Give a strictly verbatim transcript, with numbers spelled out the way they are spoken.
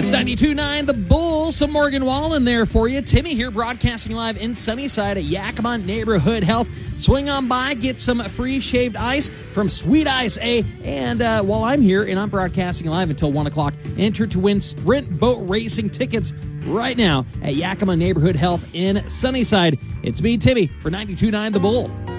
It's ninety-two point nine The Bull, some Morgan Wallen there for you. Timmy here broadcasting live in Sunnyside at Yakima Neighborhood Health. Swing on by, get some free shaved ice from Sweet Ice A. And uh, while I'm here and I'm broadcasting live until one o'clock, enter to win sprint boat racing tickets right now at Yakima Neighborhood Health in Sunnyside. It's me, Timmy, for ninety-two point nine The Bull.